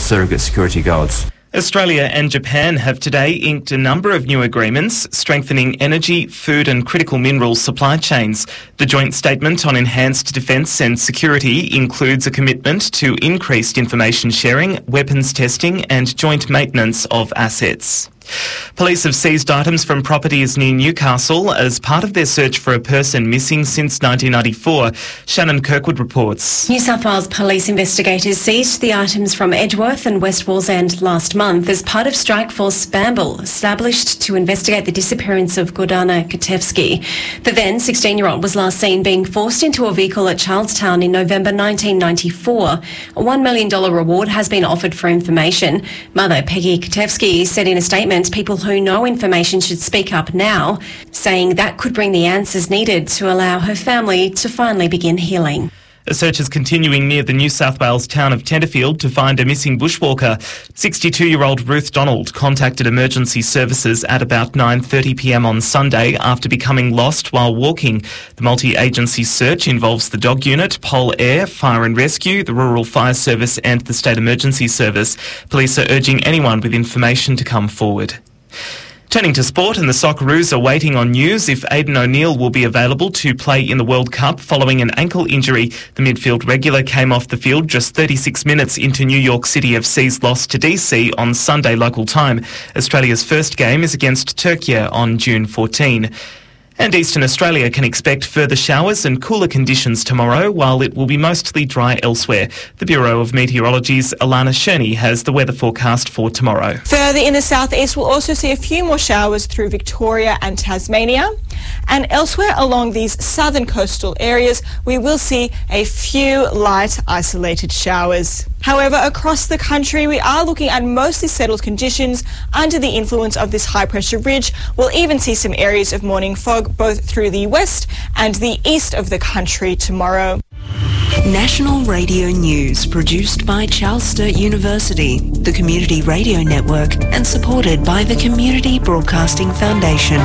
surrogate security guards. Australia and Japan have today inked a number of new agreements strengthening energy, food and critical minerals supply chains. The joint statement on enhanced defence and security includes a commitment to increased information sharing, weapons testing and joint maintenance of assets. Police have seized items from properties near Newcastle as part of their search for a person missing since 1994. Shannon Kirkwood reports. New South Wales police investigators seized the items from Edgeworth and West Wallsend last month as part of Strike Force Bamble, established to investigate the disappearance of Gordana Katevsky. The then 16-year-old was last seen being forced into a vehicle at Charlestown in November 1994. A $1 million reward has been offered for information. Mother Peggy Katevsky said in a statement, people who know information should speak up now, saying that could bring the answers needed to allow her family to finally begin healing. A search is continuing near the New South Wales town of Tenterfield to find a missing bushwalker. 62-year-old Ruth Donald contacted emergency services at about 9:30pm on Sunday after becoming lost while walking. The multi-agency search involves the Dog Unit, Pol Air, Fire and Rescue, the Rural Fire Service and the State Emergency Service. Police are urging anyone with information to come forward. Turning to sport, and the Socceroos are waiting on news if Aidan O'Neill will be available to play in the World Cup following an ankle injury. The midfield regular came off the field just 36 minutes into New York City FC's loss to DC on Sunday local time. Australia's first game is against Turkey on June 14. And Eastern Australia can expect further showers and cooler conditions tomorrow, while it will be mostly dry elsewhere. The Bureau of Meteorology's Alana Sherney has the weather forecast for tomorrow. Further in the southeast, we'll also see a few more showers through Victoria and Tasmania. And elsewhere along these southern coastal areas, we will see a few light isolated showers. However, across the country, we are looking at mostly settled conditions under the influence of this high pressure ridge. We'll even see some areas of morning fog both through the west and the east of the country tomorrow. National Radio News, produced by Charles Sturt University, the Community Radio Network, and supported by the Community Broadcasting Foundation.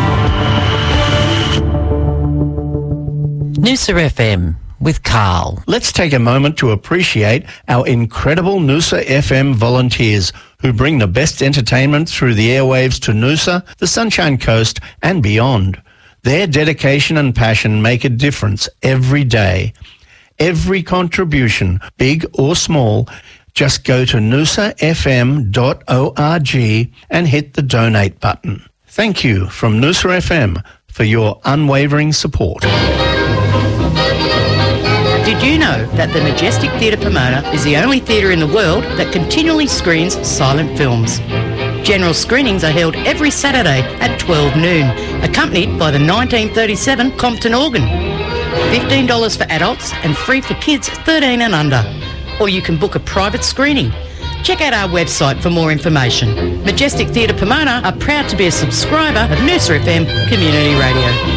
Noosa FM with Carl. Let's take a moment to appreciate our incredible Noosa FM volunteers who bring the best entertainment through the airwaves to Noosa, the Sunshine Coast and beyond. Their dedication and passion make a difference every day. Every contribution, big or small, just go to noosafm.org and hit the donate button. Thank you from Noosa FM for your unwavering support. Did you know that the Majestic Theatre Pomona is the only theatre in the world that continually screens silent films? General screenings are held every Saturday at 12 noon, accompanied by the 1937 Compton organ. $15 for adults and free for kids 13 and under. Or you can book a private screening. Check out our website for more information. Majestic Theatre Pomona are proud to be a subscriber of Noosa FM Community Radio.